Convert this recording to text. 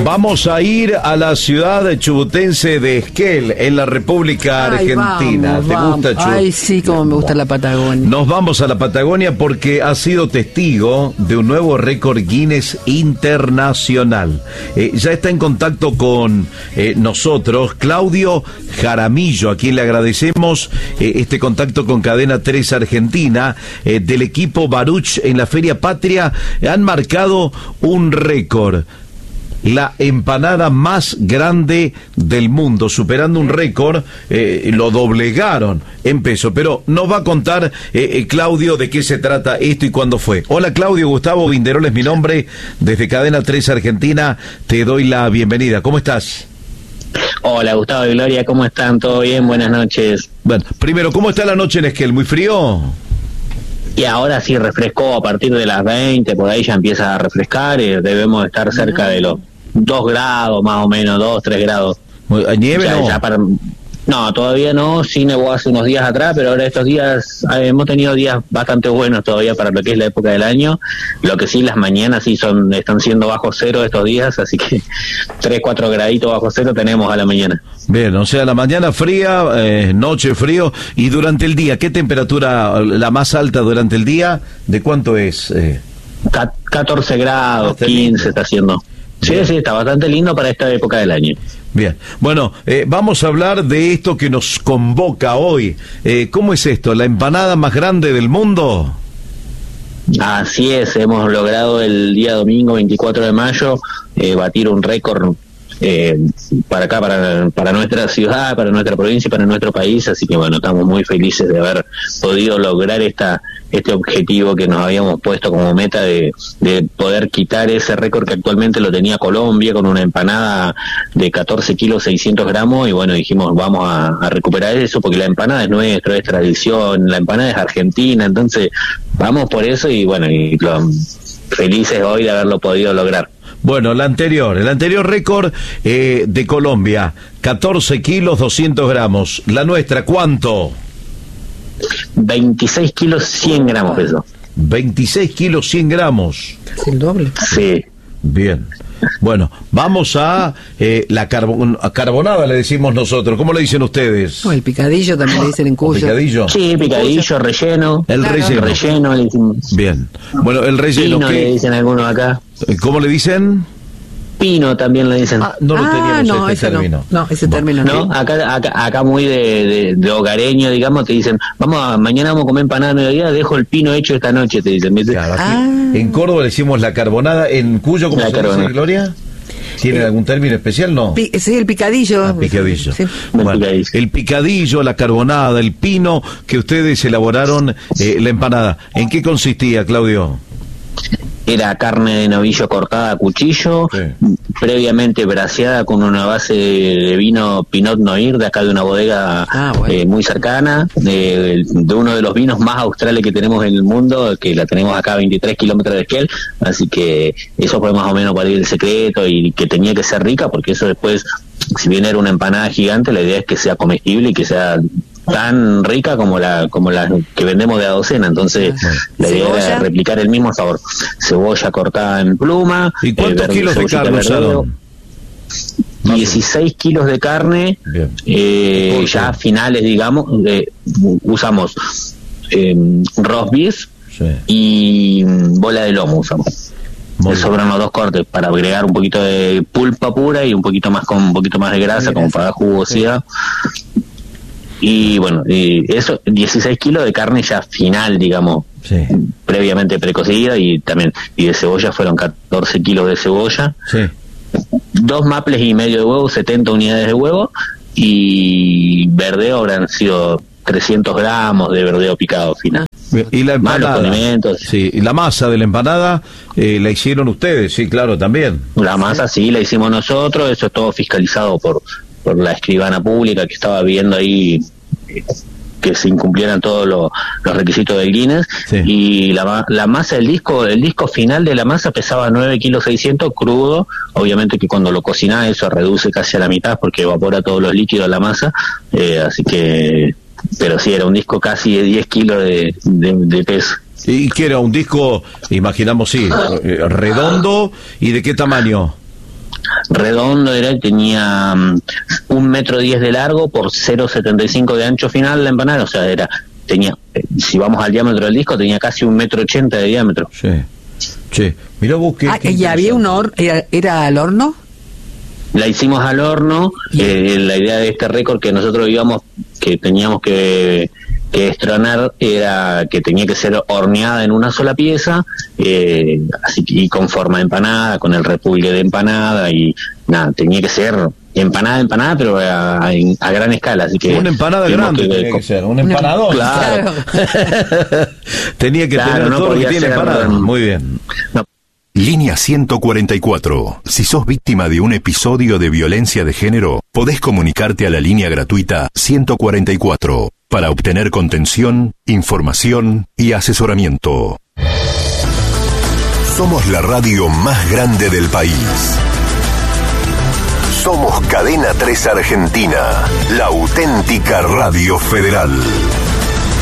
Vamos a ir a la ciudad chubutense de Esquel, en la República Argentina. Vamos, ¿Te gusta, Chubut? Ay, sí, como me gusta la Patagonia. Nos vamos a la Patagonia porque ha sido testigo de un nuevo récord Guinness internacional. Ya está en contacto con nosotros Claudio Jaramillo, a quien le agradecemos este contacto con Cadena 3 Argentina, del equipo Baruch en la Feria Patria. Han marcado un récord. La empanada más grande del mundo, superando un récord, lo doblegaron en peso, pero nos va a contar Claudio de qué se trata esto y cuándo fue. Hola Claudio, Gustavo Vinderol es mi nombre, desde Cadena 3 Argentina te doy la bienvenida, ¿cómo estás? Hola Gustavo y Gloria, ¿cómo están? ¿Todo bien? Buenas noches. Bueno, primero, ¿cómo está la noche en Esquel? ¿Muy frío? Y ahora sí refrescó a partir de las 20, por ahí ya empieza a refrescar, debemos estar cerca de los 2 grados, más o menos, 2, 3 grados. ¿Nieve no? No, todavía no, sí nevó hace unos días atrás, pero ahora estos días hemos tenido días bastante buenos todavía para lo que es la época del año. Lo que sí, las mañanas sí están siendo bajo cero estos días, así que 3, 4 graditos bajo cero tenemos a la mañana. Bien, o sea, la mañana fría, noche frío, y durante el día, ¿qué temperatura, la más alta durante el día, de cuánto es? 14 grados, 15 lindo. Está haciendo. Sí, está bastante lindo para esta época del año. Bien, bueno, vamos a hablar de esto que nos convoca hoy. ¿Cómo es esto? ¿La empanada más grande del mundo? Así es, hemos logrado el día domingo 24 de mayo batir un récord para acá, para nuestra ciudad, para nuestra provincia y para nuestro país, así que bueno, estamos muy felices de haber podido lograr este objetivo que nos habíamos puesto como meta de poder quitar ese récord que actualmente lo tenía Colombia con una empanada de 14 kilos 600 gramos y bueno, dijimos vamos a recuperar eso porque la empanada es nuestra, es tradición, la empanada es argentina, entonces vamos por eso y bueno, felices hoy de haberlo podido lograr. Bueno, el anterior récord de Colombia, 14 kilos 200 gramos. La nuestra, ¿cuánto? 26 kilos 100 gramos peso. 26 kilos 100 gramos. Es el doble. Sí. Bien. Bueno, vamos a la carbonada, le decimos nosotros. ¿Cómo le dicen ustedes? El picadillo también le dicen en Cuyo. ¿Picadillo? Sí, picadillo, relleno. El relleno. Relleno le decimos. Bien. Bueno, el relleno. Pino le dicen algunos acá. ¿Cómo le dicen? Pino también le dicen. No lo teníamos ese término. No, ese término no. No, acá muy de hogareño, digamos, te dicen, mañana vamos a comer empanada a mediodía, dejo el pino hecho esta noche, te dicen. Claro, aquí en Córdoba le decimos la carbonada, en Cuyo, ¿cómo se dice, Gloria? ¿Tiene algún término especial? No. Sí, el picadillo. Picadillo. Sí. Bueno, el picadillo, la carbonada, el pino que ustedes elaboraron, la empanada. ¿En qué consistía, Claudio? Era carne de novillo cortada a cuchillo, previamente braseada con una base de vino Pinot Noir, de acá de una bodega muy cercana, de uno de los vinos más australes que tenemos en el mundo, que la tenemos acá a 23 kilómetros de Esquel, así que eso fue más o menos para ir el secreto y que tenía que ser rica, porque eso después, si bien era una empanada gigante, la idea es que sea comestible y que sea tan rica como la que vendemos de a docena, entonces la idea era replicar el mismo sabor. Cebolla cortada en pluma. ¿Y cuántos kilos de carne usaron? 16 kilos de carne, ya finales, digamos, usamos roast beef y bola de lomo usamos. Sobran los 2 cortes para agregar un poquito de pulpa pura y un poquito más de grasa, como para dar jugosidad. Y bueno, eso, 16 kilos de carne ya final, digamos, previamente precocida, y de cebolla fueron 14 kilos de cebolla, 2 maples y medio de huevo, 70 unidades de huevo, y verdeo habrán sido 300 gramos de verdeo picado final. Y la empanada, los condimentos. Sí, y la masa de la empanada la hicieron ustedes, sí, claro, también. La masa sí la hicimos nosotros, eso es todo fiscalizado por la escribana pública que estaba viendo ahí que se incumplieran todos los requisitos del Guinness. Y la masa, el disco final de la masa pesaba 9 kilos 600 crudo, obviamente que cuando lo cocinás eso reduce casi a la mitad porque evapora todos los líquidos de la masa, así que, pero sí, era un disco casi de 10 kilos de peso. ¿Y qué era? Un disco, imaginamos, redondo, ¿y de qué tamaño? redondo, tenía 1,10 metros de largo por 0,75 de ancho final la empanada, o sea, tenía, si vamos al diámetro del disco, tenía casi 1,80 metros de diámetro. Sí. Che, mirá vos qué ¿y había un horno? ¿Era al horno? La hicimos al horno. La idea de este récord que nosotros íbamos, que teníamos que estronar, era que tenía que ser horneada en una sola pieza, así que, y con forma de empanada, con el repulgue de empanada, y nada, tenía que ser empanada, pero a gran escala, así que una empanada grande tenía que ser, un empanador. Claro. Tenía que tener todo lo que tiene empanada. Muy bien. No. Línea 144. Si sos víctima de un episodio de violencia de género, podés comunicarte a la línea gratuita 144 para obtener contención, información y asesoramiento. Somos la radio más grande del país. Somos Cadena 3 Argentina, la auténtica radio federal.